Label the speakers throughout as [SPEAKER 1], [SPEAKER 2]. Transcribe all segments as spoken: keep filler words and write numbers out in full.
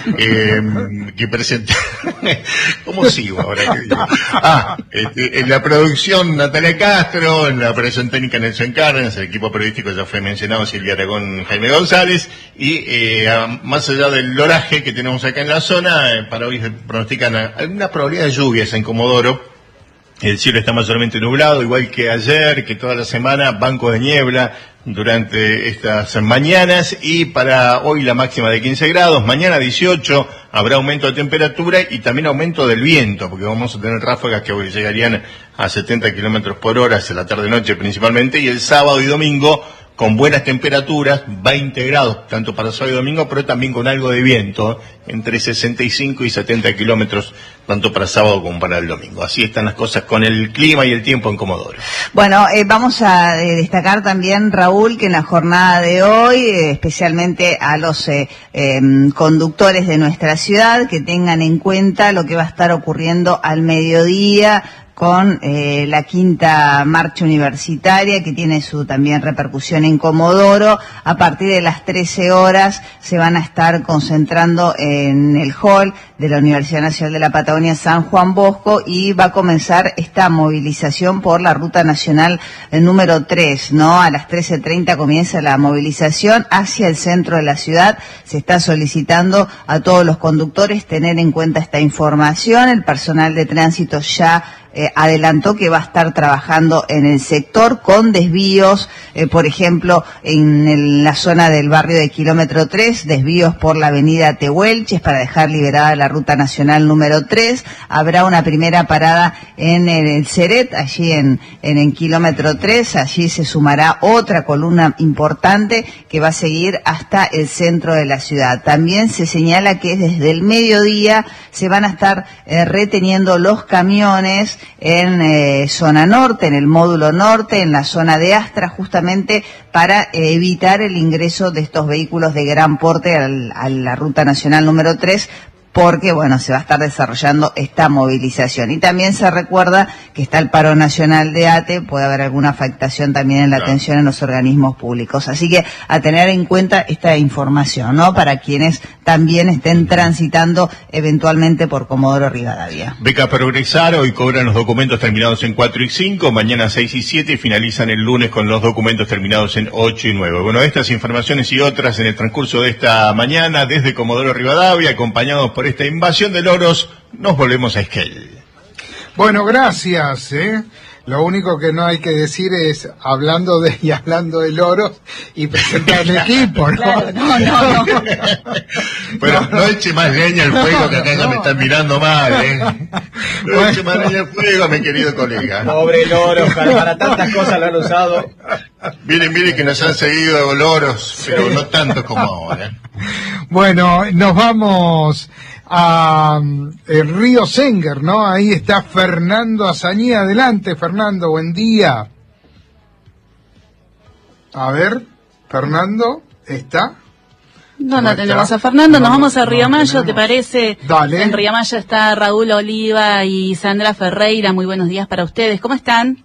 [SPEAKER 1] eh, que presenta... ¿Cómo sigo ahora? Ah, este, en la producción Natalia Castro, en la operación técnica Nelson Cárdenas, el equipo periodístico ya fue mencionado, Silvia Aragón, Jaime González, y eh, más allá del oraje que tenemos acá en la zona, eh, para hoy se pronostican una probabilidad de lluvias en Comodoro. El cielo está mayormente nublado, igual que ayer, que toda la semana, bancos de niebla durante estas mañanas, y para hoy la máxima de quince grados, mañana dieciocho, habrá aumento de temperatura y también aumento del viento, porque vamos a tener ráfagas que hoy llegarían a setenta kilómetros por hora hacia la tarde-noche principalmente, y el sábado y domingo con buenas temperaturas, veinte grados, tanto para sábado y domingo, pero también con algo de viento, entre sesenta y cinco y setenta kilómetros, tanto para sábado como para el domingo. Así están las cosas con el clima y el tiempo en Comodoro.
[SPEAKER 2] Bueno, eh, vamos a eh, destacar también, Raúl, que en la jornada de hoy, eh, especialmente a los eh, eh, conductores de nuestra ciudad, que tengan en cuenta lo que va a estar ocurriendo al mediodía, con eh, la quinta marcha universitaria, que tiene su también repercusión en Comodoro. A partir de las trece horas se van a estar concentrando en el hall de la Universidad Nacional de la Patagonia San Juan Bosco, y va a comenzar esta movilización por la ruta nacional número tres, ¿no? A las trece treinta comienza la movilización hacia el centro de la ciudad. Se está solicitando a todos los conductores tener en cuenta esta información. El personal de tránsito ya Eh, adelantó que va a estar trabajando en el sector con desvíos, eh, por ejemplo, en el, la zona del barrio de kilómetro tres, desvíos por la avenida Tehuelches para dejar liberada la ruta nacional número tres. Habrá una primera parada en el, el Ceret, allí en, en el kilómetro tres, allí se sumará otra columna importante que va a seguir hasta el centro de la ciudad. También se señala que desde el mediodía se van a estar eh, reteniendo los camiones en eh, zona norte, en el módulo norte, en la zona de Astra, justamente para eh, evitar el ingreso de estos vehículos de gran porte al, a la ruta nacional número tres, porque, bueno, se va a estar desarrollando esta movilización. Y también se recuerda que está el paro nacional de A T E, puede haber alguna afectación también en la
[SPEAKER 1] claro.
[SPEAKER 2] atención en los organismos públicos. Así que a tener en cuenta esta información, ¿no? Para quienes también estén transitando eventualmente por Comodoro Rivadavia.
[SPEAKER 1] Beca Progresar, hoy cobran los documentos terminados en cuatro y cinco, mañana seis y siete, y finalizan el lunes con los documentos terminados en ocho y nueve. Bueno, estas informaciones y otras en el transcurso de esta mañana, desde Comodoro Rivadavia, acompañados por esta invasión de loros, nos volvemos a Esquel.
[SPEAKER 3] Bueno, gracias, ¿eh? Lo único que no hay que decir es, hablando de y hablando de loros, y presentar el equipo, ¿no?
[SPEAKER 2] Claro, no, no, no.
[SPEAKER 1] Pero no, no eche más leña al fuego, no, que acá no, ya me están mirando mal, ¿eh? No bueno. eche más leña al fuego, mi querido colega.
[SPEAKER 4] Pobre loro, para, para tantas cosas lo han usado.
[SPEAKER 1] Miren, miren que nos han seguido loros, sí. Pero no tanto como ahora.
[SPEAKER 3] Bueno, nos vamos a el río Senguer, ¿no? Ahí está Fernando Azañí. Adelante, Fernando, buen día. A ver, Fernando, ¿está?
[SPEAKER 5] No, no tenemos a Fernando, nos
[SPEAKER 3] no,
[SPEAKER 5] vamos a Río
[SPEAKER 3] no
[SPEAKER 5] Mayo,
[SPEAKER 3] tenemos.
[SPEAKER 5] ¿te parece?
[SPEAKER 3] Dale.
[SPEAKER 5] En Río Mayo está Raúl Oliva y Sandra Ferreira. Muy buenos días para ustedes. ¿Cómo están?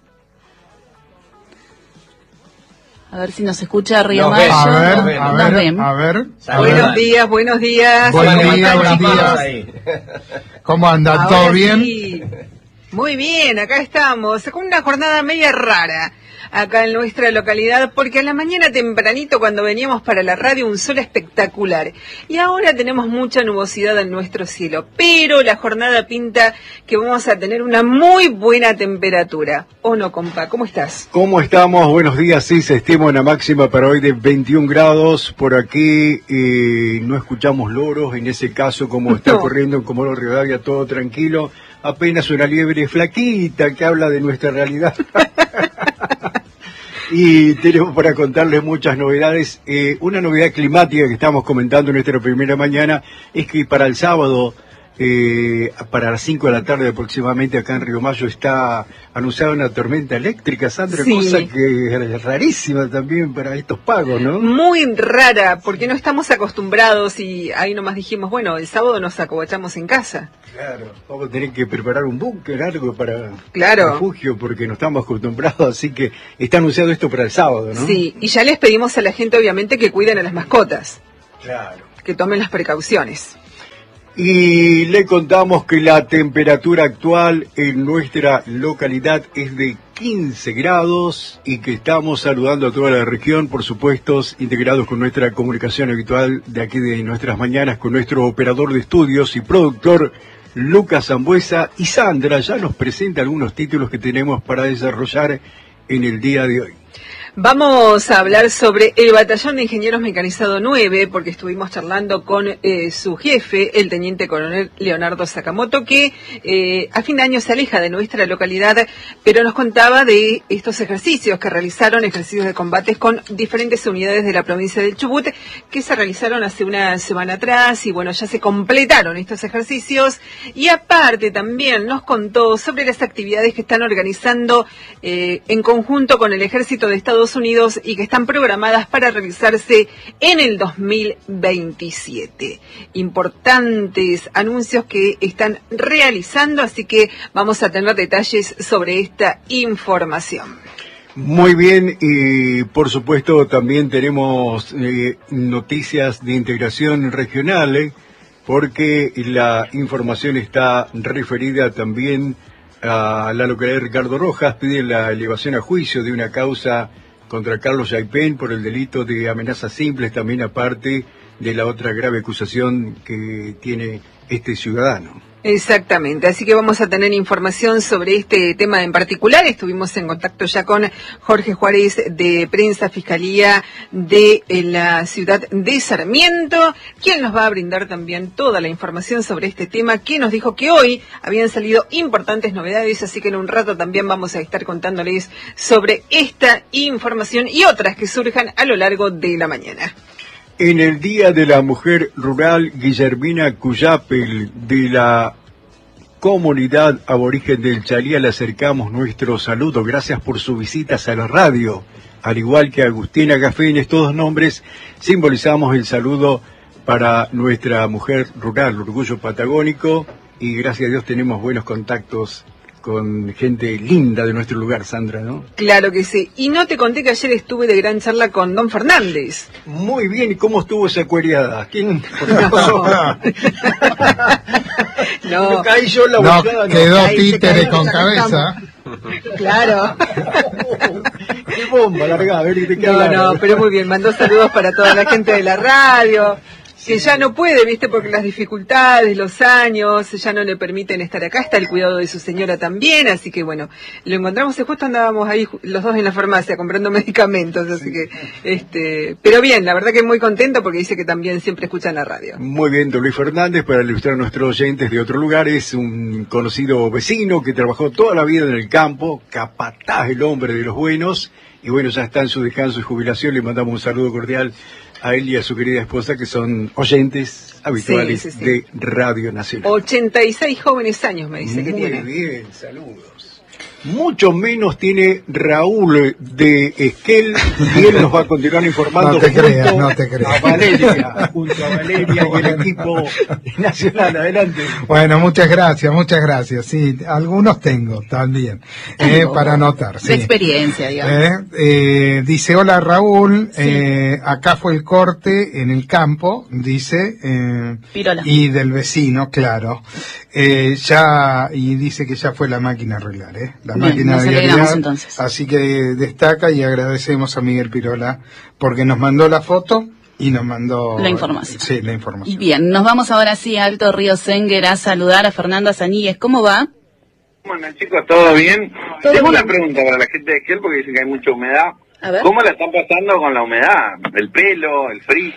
[SPEAKER 5] A ver si nos escucha Río
[SPEAKER 4] Nos
[SPEAKER 5] Mayo.
[SPEAKER 4] ven,
[SPEAKER 3] A ver,
[SPEAKER 4] nos ven,
[SPEAKER 3] a
[SPEAKER 5] nos
[SPEAKER 3] ver,
[SPEAKER 5] ven.
[SPEAKER 3] a ver.
[SPEAKER 4] A
[SPEAKER 6] Buenos
[SPEAKER 4] ver.
[SPEAKER 6] días, buenos días.
[SPEAKER 3] Buenos
[SPEAKER 6] ¿Cómo
[SPEAKER 3] días,
[SPEAKER 6] están,
[SPEAKER 3] buenos
[SPEAKER 6] chicos?
[SPEAKER 3] días. ¿Cómo andan?
[SPEAKER 6] Ahora
[SPEAKER 3] ¿Todo bien?
[SPEAKER 6] sí. Muy bien, acá estamos, con una jornada media rara acá en nuestra localidad, porque a la mañana tempranito cuando veníamos para la radio un sol espectacular, y ahora tenemos mucha nubosidad en nuestro cielo, pero la jornada pinta que vamos a tener una muy buena temperatura, ¿o no, compa? ¿Cómo estás?
[SPEAKER 7] ¿Cómo estamos? Buenos días, sí, se estima una máxima para hoy de veintiún grados, por aquí eh, no escuchamos loros, en ese caso como está
[SPEAKER 6] No.
[SPEAKER 7] ocurriendo en Comodoro Rivadavia, todo tranquilo, apenas una liebre flaquita que habla de nuestra realidad. Y tenemos para contarles muchas novedades. Eh, una novedad climática que estamos comentando en nuestra primera mañana es que para el sábado, eh, para las cinco de la tarde aproximadamente, acá en Río Mayo está anunciada una tormenta eléctrica, Sandra,
[SPEAKER 6] Sí.
[SPEAKER 7] cosa que es rarísima también para estos pagos, ¿no?
[SPEAKER 6] Muy rara, porque no estamos acostumbrados y ahí nomás dijimos, bueno, el sábado nos acobachamos en casa.
[SPEAKER 7] Claro, vamos a tener que preparar un búnker, algo para
[SPEAKER 6] Claro.
[SPEAKER 7] refugio, porque no estamos acostumbrados, así que está anunciado esto para el sábado, ¿no?
[SPEAKER 6] Sí, y ya les pedimos a la gente obviamente que cuiden a las mascotas,
[SPEAKER 7] Claro.
[SPEAKER 6] que tomen las precauciones.
[SPEAKER 7] Y le contamos que la temperatura actual en nuestra localidad es de quince grados y que estamos saludando a toda la región, por supuesto, integrados con nuestra comunicación habitual de aquí de nuestras mañanas, con nuestro operador de estudios y productor Lucas Zambuesa. Y Sandra ya nos presenta algunos títulos que tenemos para desarrollar en el día de hoy.
[SPEAKER 6] Vamos a hablar sobre el Batallón de Ingenieros Mecanizado nueve, porque estuvimos charlando con eh, su jefe, el teniente coronel Leonardo Sakamoto, que eh, a fin de año se aleja de nuestra localidad, pero nos contaba de estos ejercicios que realizaron, ejercicios de combates con diferentes unidades de la provincia del Chubut, que se realizaron hace una semana atrás, y bueno, ya se completaron estos ejercicios, y aparte también nos contó sobre las actividades que están organizando eh, en conjunto con el Ejército de Estados Unidos y que están programadas para realizarse en el dos mil veintisiete. Importantes anuncios que están realizando, así que vamos a tener detalles sobre esta información.
[SPEAKER 7] Muy bien, y por supuesto también tenemos eh, noticias de integración regional, eh, porque la información está referida también a la localidad de Ricardo Rojas. Pide la elevación a juicio de una causa contra Carlos Yaipén por el delito de amenazas simples, también aparte de la otra grave acusación que tiene este ciudadano.
[SPEAKER 6] Exactamente, así que vamos a tener información sobre este tema en particular. Estuvimos en contacto ya con Jorge Juárez de Prensa Fiscalía de la ciudad de Sarmiento, quien nos va a brindar también toda la información sobre este tema, que nos dijo que hoy habían salido importantes novedades, así que en un rato también vamos a estar contándoles sobre esta información y otras que surjan a lo largo de la mañana.
[SPEAKER 7] En el Día de la Mujer Rural, Guillermina Cuyapel, de la comunidad aborigen del Chalía, le acercamos nuestro saludo. Gracias por sus visitas a la radio. Al igual que Agustina Café, en estos nombres simbolizamos el saludo para nuestra mujer rural, orgullo patagónico, y gracias a Dios tenemos buenos contactos con gente linda de nuestro lugar, Sandra, ¿no?
[SPEAKER 6] Claro que sí. Y no te conté que ayer estuve de gran charla con Don Fernández.
[SPEAKER 7] Muy bien, ¿y cómo estuvo esa cueriada? ¿Quién?
[SPEAKER 6] No,
[SPEAKER 7] no caí yo en la
[SPEAKER 3] no,
[SPEAKER 7] bollada, no.
[SPEAKER 3] quedó
[SPEAKER 6] Ahí se
[SPEAKER 3] títere
[SPEAKER 6] cayó,
[SPEAKER 3] con
[SPEAKER 6] nos
[SPEAKER 3] cabeza.
[SPEAKER 6] claro.
[SPEAKER 7] ¡Qué bomba, larga! A ver, que te queda
[SPEAKER 6] No,
[SPEAKER 7] larga.
[SPEAKER 6] no, pero muy bien. Mandó saludos para toda la gente de la radio, que ya no puede, viste, porque las dificultades, los años, ya no le permiten estar acá. Está el cuidado de su señora también, así que bueno, lo encontramos y justo andábamos ahí los dos en la farmacia comprando medicamentos, así que, este, pero bien, la verdad que muy contento porque dice que también siempre escuchan la radio.
[SPEAKER 7] Muy bien, don Luis Fernández, para ilustrar a nuestros oyentes de otro lugar, es un conocido vecino que trabajó toda la vida en el campo, capataz, el hombre de los buenos, y bueno, ya está en su descanso y jubilación. Le mandamos un saludo cordial a él y a su querida esposa, que son oyentes habituales
[SPEAKER 6] sí, sí, sí.
[SPEAKER 7] de Radio Nacional.
[SPEAKER 6] ochenta y seis jóvenes años me dice que
[SPEAKER 7] Muy
[SPEAKER 6] tiene.
[SPEAKER 7] bien, saludos. Mucho menos tiene Raúl de Esquel, y él nos va a continuar informando
[SPEAKER 3] No te
[SPEAKER 7] junto
[SPEAKER 3] creas, no te creas.
[SPEAKER 7] a Valeria, junto a Valeria y el equipo nacional. Adelante.
[SPEAKER 3] Bueno, muchas gracias, muchas gracias. Sí, algunos tengo también, eh, para anotar.
[SPEAKER 5] De
[SPEAKER 3] Sí.
[SPEAKER 5] experiencia, digamos.
[SPEAKER 3] Eh, eh, dice, hola Raúl,
[SPEAKER 5] Sí.
[SPEAKER 3] eh, acá fue el corte en el campo, dice, eh,
[SPEAKER 5] Pirola.
[SPEAKER 3] y del vecino, claro. Eh, ya, y dice que ya fue la máquina a arreglar, ¿eh? La
[SPEAKER 5] Bien,
[SPEAKER 3] máquina
[SPEAKER 5] nos
[SPEAKER 3] de
[SPEAKER 5] alegramos
[SPEAKER 3] vialidad.
[SPEAKER 5] entonces.
[SPEAKER 3] Así que destaca y agradecemos a Miguel Pirola porque nos mandó la foto y nos mandó
[SPEAKER 5] La información.
[SPEAKER 3] Sí, la información.
[SPEAKER 5] Bien, nos vamos ahora sí a Alto Río Senguer a saludar a Fernando Azañíguez. ¿Cómo va?
[SPEAKER 8] Bueno, chicos, ¿todo bien?
[SPEAKER 5] ¿Todo
[SPEAKER 8] Tengo
[SPEAKER 5] bien?
[SPEAKER 8] una pregunta para la gente de Esquel porque dicen que hay mucha humedad.
[SPEAKER 5] A ver.
[SPEAKER 8] ¿Cómo la están pasando con la humedad? ¿El pelo, el frizz?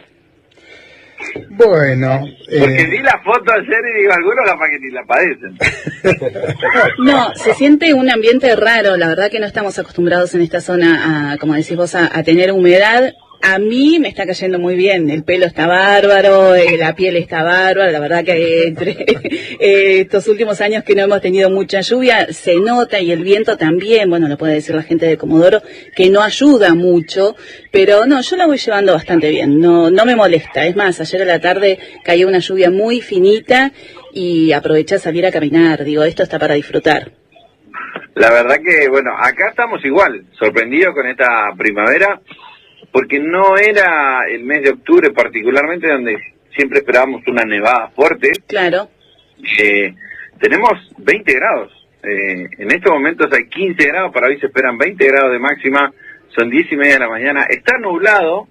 [SPEAKER 3] Bueno,
[SPEAKER 8] Porque
[SPEAKER 3] eh,
[SPEAKER 8] vi la foto ayer y digo, algunos capaz que ni la padecen.
[SPEAKER 5] No, se siente un ambiente raro. La verdad que no estamos acostumbrados en esta zona a, como decís vos, a, a tener humedad. A mí me está cayendo muy bien, el pelo está bárbaro, eh, la piel está bárbara, la verdad que eh, entre eh, estos últimos años que no hemos tenido mucha lluvia, se nota, y el viento también, bueno, lo puede decir la gente de Comodoro, que no ayuda mucho, pero no, yo la voy llevando bastante bien, no, no me molesta. Es más, ayer a la tarde cayó una lluvia muy finita y aproveché a salir a caminar, digo, esto está para disfrutar.
[SPEAKER 8] La verdad que, bueno, acá estamos igual, sorprendidos con esta primavera, porque no era el mes de octubre particularmente donde siempre esperábamos una nevada fuerte.
[SPEAKER 5] Claro.
[SPEAKER 8] Eh, tenemos veinte grados. Eh, en estos momentos hay quince grados, para hoy se esperan veinte grados de máxima, son diez y media de la mañana. Está nublado.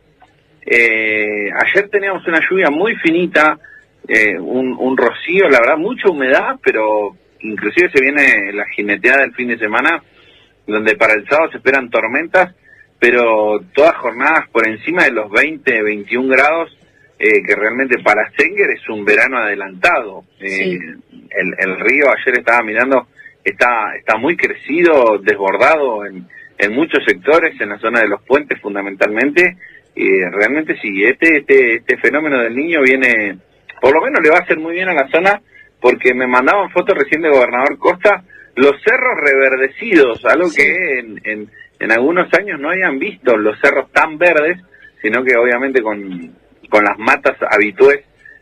[SPEAKER 8] Eh, ayer teníamos una lluvia muy finita, eh, un, un rocío, la verdad, mucha humedad, pero inclusive se viene la jineteada del fin de semana, donde para el sábado se esperan tormentas, pero todas jornadas por encima de los veinte, veintiún grados, eh, que realmente para Senguer es un verano adelantado. Eh,
[SPEAKER 5] Sí.
[SPEAKER 8] el, el río, ayer estaba mirando, está, está muy crecido, desbordado en, en muchos sectores, en la zona de los puentes fundamentalmente. Y realmente sí, este, este, este fenómeno del Niño viene, por lo menos le va a hacer muy bien a la zona, porque me mandaban fotos recién de Gobernador Costa, los cerros reverdecidos, algo
[SPEAKER 5] Sí.
[SPEAKER 8] que en, en, en algunos años no hayan visto los cerros tan verdes, sino que obviamente con, con las matas habitués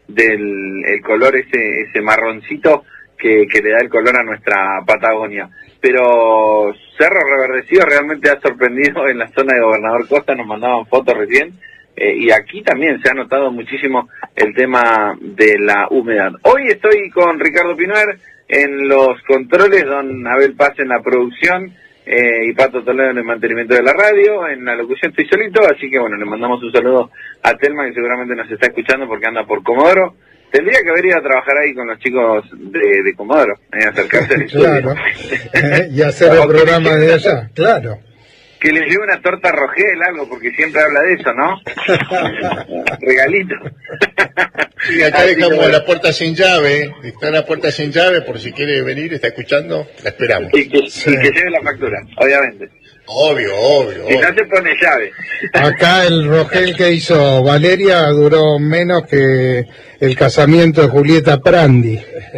[SPEAKER 8] del el color ese, ese marroncito que, que le da el color a nuestra Patagonia. Pero Cerro Reverdecido realmente ha sorprendido en la zona de Gobernador Costa, nos mandaban fotos recién, eh, y aquí también se ha notado muchísimo el tema de la humedad. Hoy estoy con Ricardo Pinuer en los controles, don Abel Paz en la producción, eh, y Pato Toledo en el mantenimiento de la radio. En la locución estoy solito, así que bueno, le mandamos un saludo a Telma, que seguramente nos está escuchando porque anda por Comodoro. Tendría que haber ido a trabajar ahí con los chicos de, de Comodoro, eh, acercarse al estudio.
[SPEAKER 3] Claro, eh, y hacer el programa de allá, claro.
[SPEAKER 8] Que le lleve una torta Rogel, algo, porque siempre habla de eso, ¿no? Regalito.
[SPEAKER 1] Sí, acá dejamos la puerta sin llave, está la puerta sin llave, por si quiere venir, está escuchando, la esperamos.
[SPEAKER 8] Y que, y que lleve la factura, obviamente.
[SPEAKER 1] Obvio, obvio,
[SPEAKER 8] Si
[SPEAKER 1] obvio.
[SPEAKER 8] no se pone llave.
[SPEAKER 3] Acá el Rogel que hizo Valeria duró menos que el casamiento de Julieta Prandi.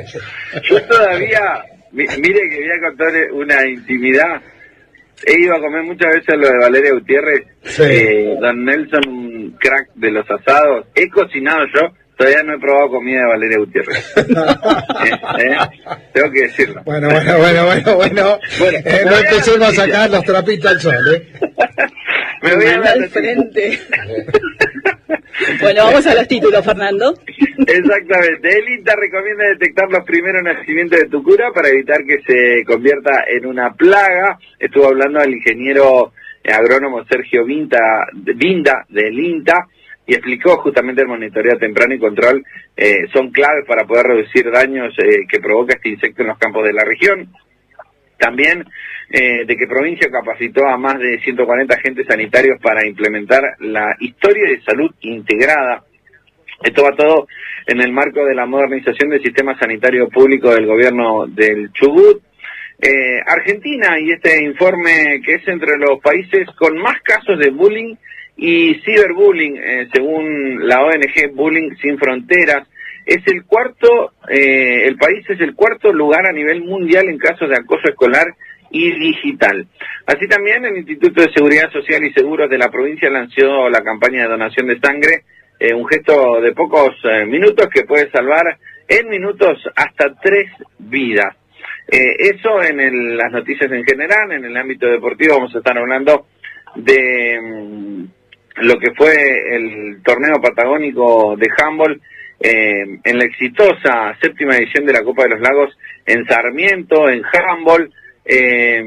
[SPEAKER 8] Yo todavía, mi- mire que voy a contar una intimidad. He ido a comer muchas veces lo de Valeria Gutiérrez.
[SPEAKER 3] Sí.
[SPEAKER 8] Eh, don Nelson, un crack de los asados. He cocinado yo, todavía no he probado comida de Valeria Gutiérrez. Eh, eh, Tengo que decirlo.
[SPEAKER 3] Bueno, bueno, bueno, bueno, bueno.
[SPEAKER 8] Bueno,
[SPEAKER 3] Eh, no
[SPEAKER 8] me voy a
[SPEAKER 3] empecemos
[SPEAKER 8] la
[SPEAKER 3] a sacar los trapitos al sol, ¿eh?
[SPEAKER 8] Me voy a
[SPEAKER 5] Manda
[SPEAKER 8] la
[SPEAKER 5] al frente. Bueno, vamos a los títulos, Fernando.
[SPEAKER 8] Exactamente. El INTA recomienda detectar los primeros nacimientos de tucura para evitar que se convierta en una plaga. Estuvo hablando el ingeniero agrónomo Sergio Vinta, Vinda del INTA y explicó justamente el monitoreo temprano y control eh, son claves para poder reducir daños eh, que provoca este insecto en los campos de la región. También eh, de que provincia capacitó a más de ciento cuarenta agentes sanitarios para implementar la historia de salud integrada. Esto va todo en el marco de la modernización del sistema sanitario público del gobierno del Chubut. Eh, Argentina, y este informe que es entre los países con más casos de bullying y ciberbullying, eh, según la O N G Bullying Sin Fronteras, es el cuarto, eh, el país es el cuarto lugar a nivel mundial en casos de acoso escolar y digital. Así también el Instituto de Seguridad Social y Seguros de la provincia lanzó la campaña de donación de sangre, eh, un gesto de pocos eh, minutos que puede salvar en minutos hasta tres vidas. Eh, eso en el, las noticias en general. En el ámbito deportivo vamos a estar hablando de mm, lo que fue el torneo patagónico de handball, eh, en la exitosa séptima edición de la Copa de los Lagos en Sarmiento, en handball, eh,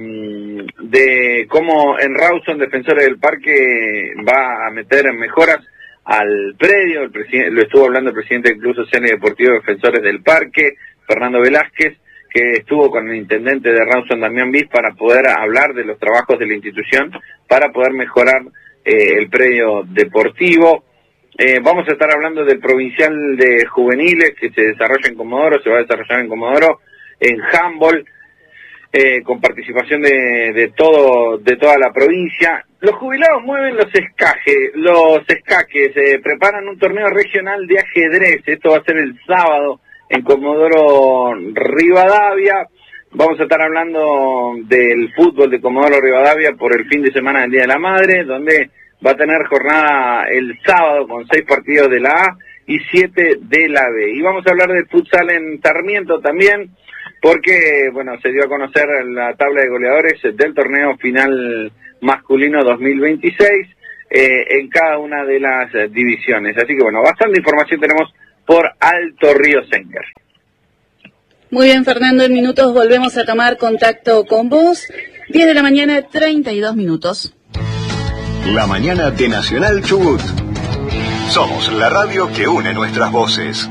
[SPEAKER 8] de cómo en Rawson Defensores del Parque va a meter mejoras al predio. El presidente, lo estuvo hablando el presidente del Club Social y Deportivo Defensores del Parque, Fernando Velázquez, que estuvo con el intendente de Rawson, Damián Bis, para poder hablar de los trabajos de la institución para poder mejorar eh, el predio deportivo. Eh, vamos a estar hablando del provincial de juveniles que se desarrolla en Comodoro, se va a desarrollar en Comodoro, en handball, eh, con participación de, de todo de toda la provincia. Los jubilados mueven los escajes, los escaques, eh, preparan un torneo regional de ajedrez. Esto va a ser el sábado en Comodoro Rivadavia. Vamos a estar hablando del fútbol de Comodoro Rivadavia por el fin de semana del Día de la Madre, donde va a tener jornada el sábado con seis partidos de la A y siete de la B. Y vamos a hablar del futsal en Sarmiento también, porque bueno, se dio a conocer la tabla de goleadores del torneo final masculino dos mil veintiséis eh, en cada una de las divisiones. Así que bueno, bastante información tenemos por Alto Río Senger.
[SPEAKER 5] Muy bien, Fernando, en minutos volvemos a tomar contacto con vos. diez de la mañana, treinta y dos minutos.
[SPEAKER 9] La mañana de Nacional Chubut. Somos la radio que une nuestras voces.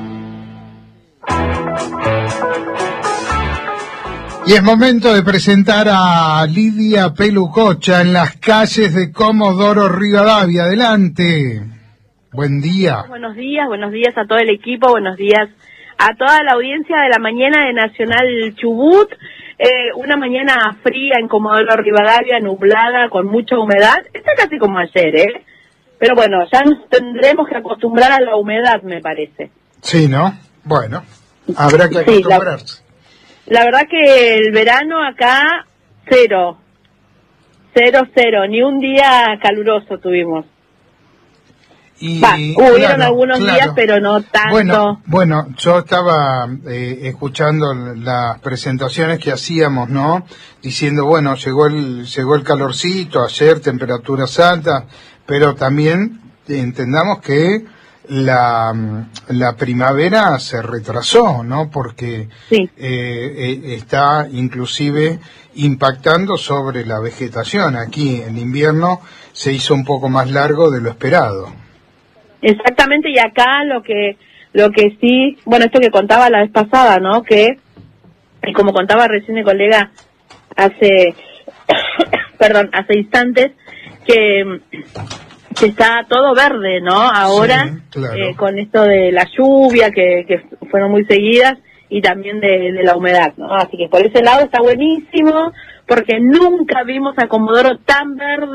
[SPEAKER 3] Y es momento de presentar a Lidia Pelucocha en las calles de Comodoro Rivadavia. Adelante. Buen día.
[SPEAKER 10] Buenos días, buenos días a todo el equipo, buenos días a toda la audiencia de la mañana de Nacional Chubut. Eh, una mañana fría en Comodoro Rivadavia, nublada, con mucha humedad. Está casi como ayer, ¿eh? Pero bueno, ya nos tendremos que acostumbrar a la humedad, me parece.
[SPEAKER 3] Sí, ¿no? Bueno, habrá que acostumbrarse.
[SPEAKER 10] Sí, la, la verdad que el verano acá, cero. Cero, cero. Ni un día caluroso tuvimos.
[SPEAKER 3] Y,
[SPEAKER 10] Va, hubieron
[SPEAKER 3] claro,
[SPEAKER 10] algunos
[SPEAKER 3] claro.
[SPEAKER 10] días, pero no tanto.
[SPEAKER 3] Bueno, bueno, yo estaba eh, escuchando las presentaciones que hacíamos, ¿no? Diciendo, bueno, llegó el llegó el calorcito, ayer temperaturas altas, pero también entendamos que la, la primavera se retrasó, ¿no? Porque
[SPEAKER 10] sí.
[SPEAKER 3] eh, eh, está inclusive impactando sobre la vegetación. Aquí el invierno se hizo un poco más largo de lo esperado.
[SPEAKER 10] Exactamente, y acá lo que lo que sí, bueno, esto que contaba la vez pasada, ¿no? Que, y como contaba recién el colega hace, perdón, hace instantes, que, que está todo verde, ¿no? Ahora,
[SPEAKER 3] sí, claro.
[SPEAKER 10] eh, con esto de la lluvia, que, que fueron muy seguidas, y también de, de la humedad, ¿no? Así que por ese lado está buenísimo, porque nunca vimos a Comodoro tan verde